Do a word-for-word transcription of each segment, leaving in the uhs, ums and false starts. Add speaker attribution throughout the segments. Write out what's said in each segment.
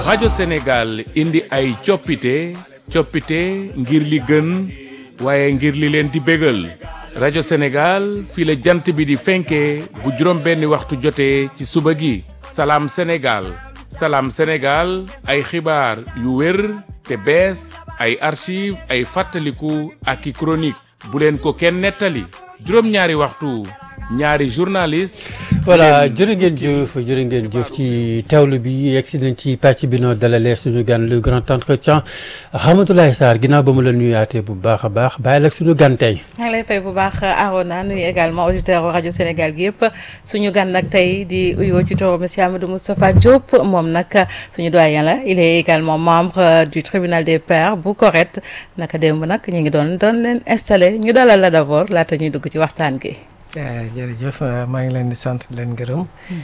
Speaker 1: rajo Sénégal indi ay coppite coppite ngir li gën waaye ngir li leen di bégal rajo Sénégal fii la jant bi di fenkee bu juróom benni waxtu jotee ci suba gi salaam Sénégal salaam Sénégal ay xibaar yu wér te bees ay archive ay fàttaliku ak i chronique bu leen ko kenn nettali juróom-ñaari waxtu ñaari journaliste
Speaker 2: voilà jërë ngeen jëf jërë ngeen jëf ci teewlu bi yegg si nañ ci pàcc bi noo dalalee suñu gan le grand entretien Ramatoulaye Sarr ginnaaw ba mu la nuyaatee bu baax a baax bàyyi la ak suñu gan tey.
Speaker 3: maa ngi lay fay bu baax Arona nuyu également auditeur rajo Sénégal gi yëpp suñu gan nag tey di uyoo ci turu monsieur Amadou Moustapha Diop moom nag suñu doyen la il est également membre du tribunal des pairs bu Corrède naka démb nag ñu ngi doon doon leen installé ñu dalal la d'abord laata ñuy dugg ci waxtaan gi.
Speaker 4: jërëjëf maa ngi leen di sant leen gërëm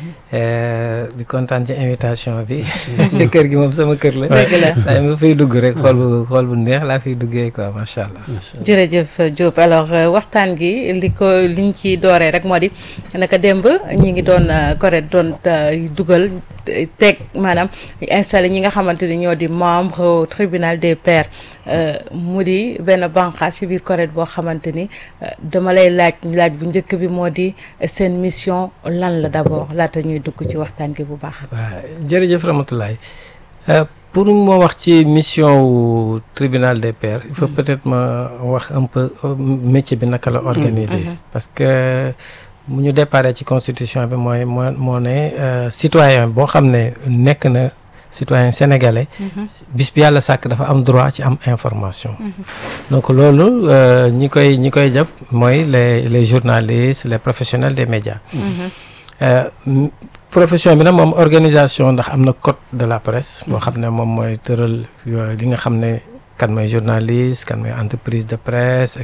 Speaker 4: di kontaan ci invitation bi kër gi moom sama kër la saa ma fiy dugg rek xool bu xool bu neex laa fiy duggee quoi macha allah.
Speaker 3: jërëjëf Diop alors waxtaan gi li ko liñ ci dooree rek moo di naka démb ñi ngi doon Corrède doon dugal teg maanaam installé ñi nga xamante ni ñoo di membre au tribunal des pairs mu di benn banqaas ci biir Corrède boo xamante ni dama lay laaj laaj bu njëkk bi moo di seen mission lan la d'abord laata ñuy dugg ci waxtaan gi bu baax.
Speaker 4: waaw jërëjëf Ramatoulaye pour moo wax ci mission wu tribunal des pairs il faut mm. peut-être ma wax un peu métier bi naka la organiser. Mm. parce que mu ñu déparé ci constitution bi mooy moo moo ne citoyen boo xam ne nekk na citoyen sénégalais. Mm-hmm. bis bi yàlla sàkk dafa am droit ci am information. Mm-hmm. donc loolu ñi koy ñi koy jàpp mooy les les journalistes les professionnels des médias. Mm-hmm. euh, profession bi nag moom organisation ndax am na code de la presse. boo xam ne moom mooy tëral li nga xam ne kan mooy journaliste kan mooy entreprise de presse.